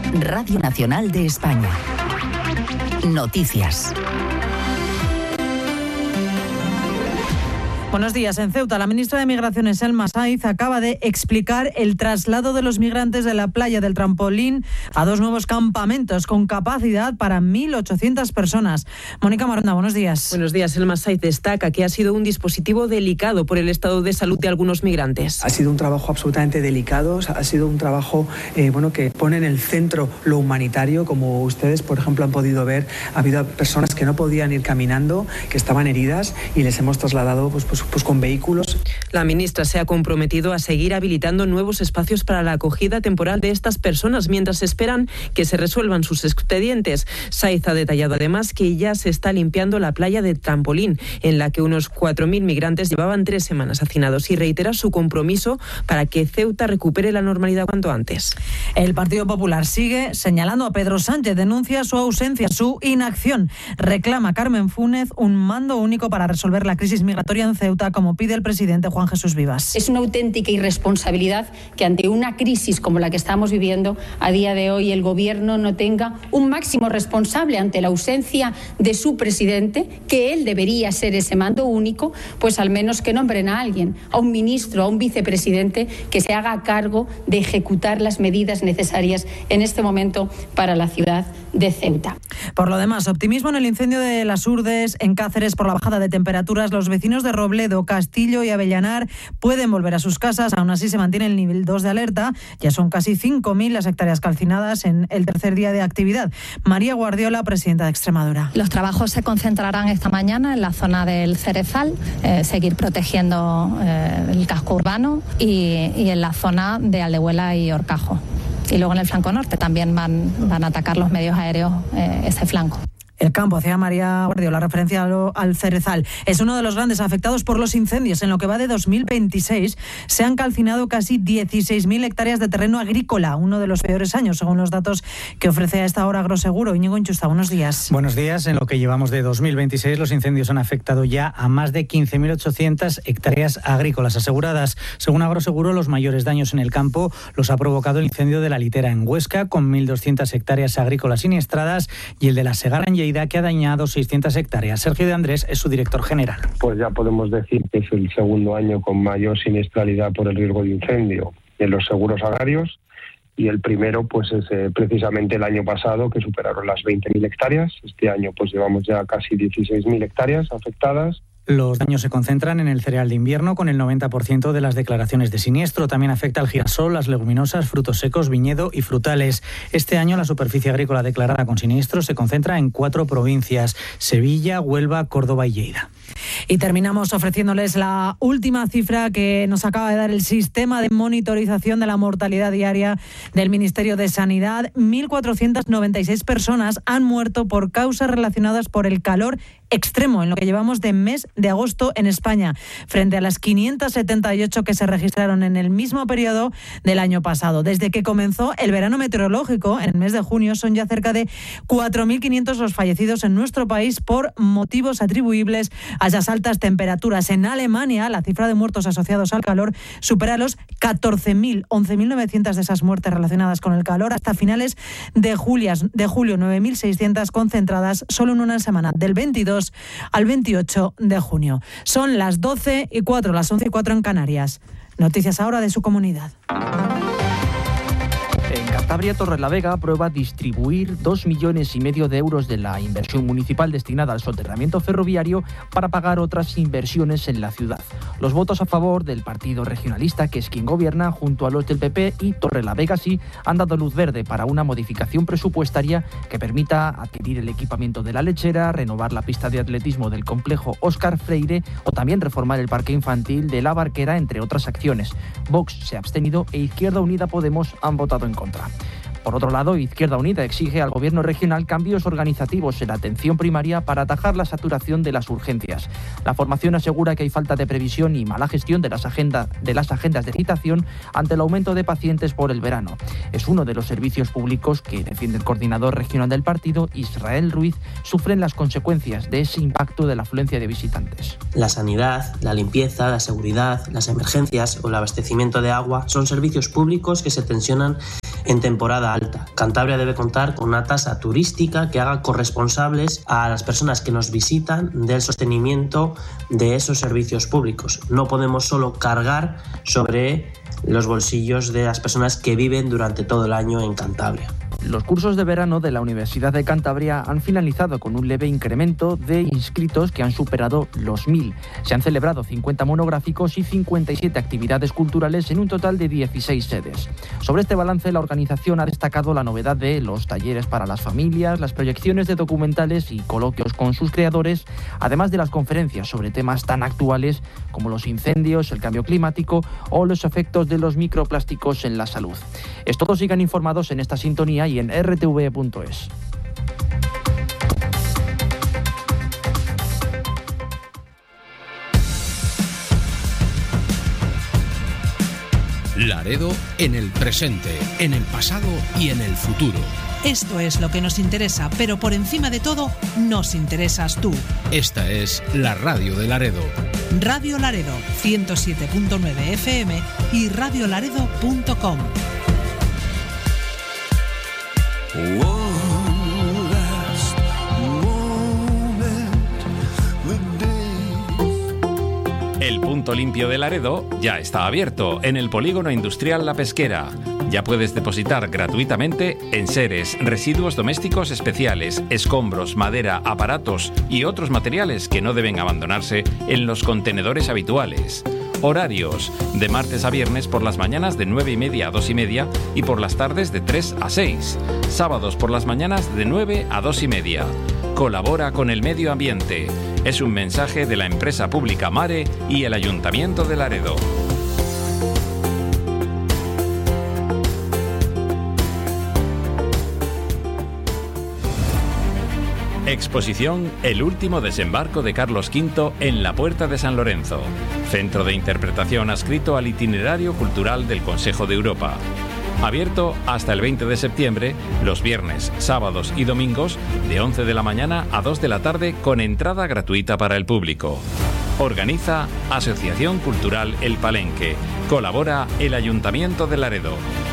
Radio Nacional de España. Noticias. Buenos días. En Ceuta, la ministra de Migraciones, Selma Saiz, acaba de explicar el traslado de los migrantes de la playa del Trampolín a 2 nuevos campamentos con capacidad para 1.800 personas. Mónica Maronda, buenos días. Buenos días. Selma Saiz destaca que ha sido un dispositivo delicado por el estado de salud de algunos migrantes. Ha sido un trabajo absolutamente delicado, ha sido un trabajo que pone en el centro lo humanitario. Como ustedes, por ejemplo, han podido ver, ha habido personas que no podían ir caminando, que estaban heridas y les hemos trasladado pues con vehículos. La ministra se ha comprometido a seguir habilitando nuevos espacios para la acogida temporal de estas personas mientras esperan que se resuelvan sus expedientes. Saiz ha detallado además que ya se está limpiando la playa de Trampolín, en la que unos 4.000 migrantes llevaban 3 semanas hacinados, y reitera su compromiso para que Ceuta recupere la normalidad cuanto antes. El Partido Popular sigue señalando a Pedro Sánchez, denuncia su ausencia, su inacción. Reclama Carmen Fúnez un mando único para resolver la crisis migratoria en Ceuta, como pide el presidente Juan Jesús Vivas. Es una auténtica irresponsabilidad que ante una crisis como la que estamos viviendo a día de hoy el Gobierno no tenga un máximo responsable ante la ausencia de su presidente, que él debería ser ese mando único, pues al menos que nombren a alguien, a un ministro, a un vicepresidente que se haga cargo de ejecutar las medidas necesarias en este momento para la ciudad de Ceuta. Por lo demás, optimismo en el incendio de Las Urdes, en Cáceres, por la bajada de temperaturas. Los vecinos de Robledo, Castillo y Avellanar pueden volver a sus casas. Aún así se mantiene el nivel 2 de alerta. Ya son casi 5.000 las hectáreas calcinadas en el tercer día de actividad. María Guardiola, presidenta de Extremadura. Los trabajos se concentrarán esta mañana en la zona del Cerezal, seguir protegiendo el casco urbano y en la zona de Aldehuela y Horcajo. Y luego en el flanco norte también van a atacar los medios aéreos ese flanco. El campo, hacía María Guardiola, la referencia al Cerezal. Es uno de los grandes afectados por los incendios. En lo que va de 2026 se han calcinado casi 16.000 hectáreas de terreno agrícola, uno de los peores años, según los datos que ofrece a esta hora Agroseguro. Íñigo Inchusta, buenos días. Buenos días. En lo que llevamos de 2026, los incendios han afectado ya a más de 15.800 hectáreas agrícolas aseguradas. Según Agroseguro, los mayores daños en el campo los ha provocado el incendio de la Litera en Huesca, con 1.200 hectáreas agrícolas siniestradas, y el de la Segara en Lleida, que ha dañado 600 hectáreas. Sergio de Andrés es su director general. Pues ya podemos decir que es el segundo año con mayor siniestralidad por el riesgo de incendio en los seguros agrarios, y el primero pues es precisamente el año pasado, que superaron las 20.000 hectáreas. Este año pues llevamos ya casi 16.000 hectáreas afectadas. Los daños se concentran en el cereal de invierno, con el 90% de las declaraciones de siniestro. También afecta al girasol, las leguminosas, frutos secos, viñedo y frutales. Este año la superficie agrícola declarada con siniestro se concentra en 4 provincias: Sevilla, Huelva, Córdoba y Lleida. Y terminamos ofreciéndoles la última cifra que nos acaba de dar el sistema de monitorización de la mortalidad diaria del Ministerio de Sanidad. 1.496 personas han muerto por causas relacionadas por el calor extremo en lo que llevamos de mes de agosto en España, frente a las 578 que se registraron en el mismo periodo del año pasado. Desde que comenzó el verano meteorológico, en el mes de junio, son ya cerca de 4.500 los fallecidos en nuestro país por motivos atribuibles a esas altas temperaturas. En Alemania, la cifra de muertos asociados al calor supera los 14.000, 11.900 de esas muertes relacionadas con el calor. Hasta finales de julio, 9.600 concentradas solo en una semana, del 22 al 28 de junio. Son las 12:04, las 11:04 en Canarias. Noticias ahora de su comunidad. En Cantabria, Torrelavega aprueba distribuir 2,5 millones de euros de la inversión municipal destinada al soterramiento ferroviario para pagar otras inversiones en la ciudad. Los votos a favor del partido regionalista, que es quien gobierna, junto a los del PP y Torrelavega sí, han dado luz verde para una modificación presupuestaria que permita adquirir el equipamiento de la lechera, renovar la pista de atletismo del complejo Óscar Freire o también reformar el parque infantil de La Barquera, entre otras acciones. Vox se ha abstenido e Izquierda Unida Podemos han votado en contra. Por otro lado, Izquierda Unida exige al gobierno regional cambios organizativos en la atención primaria para atajar la saturación de las urgencias. La formación asegura que hay falta de previsión y mala gestión de las agendas de citación ante el aumento de pacientes por el verano. Es uno de los servicios públicos que, defiende el coordinador regional del partido, Israel Ruiz, sufren las consecuencias de ese impacto de la afluencia de visitantes. La sanidad, la limpieza, la seguridad, las emergencias o el abastecimiento de agua son servicios públicos que se tensionan en temporada alta. Cantabria debe contar con una tasa turística que haga corresponsables a las personas que nos visitan del sostenimiento de esos servicios públicos. No podemos solo cargar sobre los bolsillos de las personas que viven durante todo el año en Cantabria. Los cursos de verano de la Universidad de Cantabria han finalizado con un leve incremento de inscritos que han superado los 1.000. Se han celebrado 50 monográficos y 57 actividades culturales en un total de 16 sedes. Sobre este balance, la organización ha destacado la novedad de los talleres para las familias, las proyecciones de documentales y coloquios con sus creadores, además de las conferencias sobre temas tan actuales como los incendios, el cambio climático o los efectos de los microplásticos en la salud. Todos sigan informados en esta sintonía y en rtv.es. Laredo en el presente, en el pasado y en el futuro. Esto es lo que nos interesa, pero por encima de todo, nos interesas tú. Esta es la radio de Laredo. Radio Laredo, 107.9 FM y radiolaredo.com. El punto limpio de Laredo ya está abierto en el polígono industrial La Pesquera. Ya puedes depositar gratuitamente enseres, residuos domésticos especiales, escombros, madera, aparatos y otros materiales que no deben abandonarse en los contenedores habituales. Horarios: de martes a viernes por las mañanas de 9:30 a 2:30 y por las tardes de 3 a 6. Sábados por las mañanas de 9 a 2:30. Colabora con el medio ambiente. Es un mensaje de la empresa pública Mare y el Ayuntamiento de Laredo. Exposición El último desembarco de Carlos V en la Puerta de San Lorenzo. Centro de interpretación adscrito al itinerario cultural del Consejo de Europa. Abierto hasta el 20 de septiembre, los viernes, sábados y domingos, de 11 de la mañana a 2 de la tarde, con entrada gratuita para el público. Organiza Asociación Cultural El Palenque. Colabora el Ayuntamiento de Laredo.